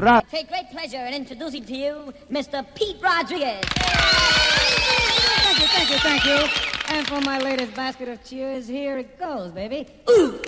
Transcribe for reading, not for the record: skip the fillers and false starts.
Rock. Take great pleasure in introducing to you Mr. Pete Rodriguez. Thank you. And for my latest basket of cheers, here it goes, baby. Ooh.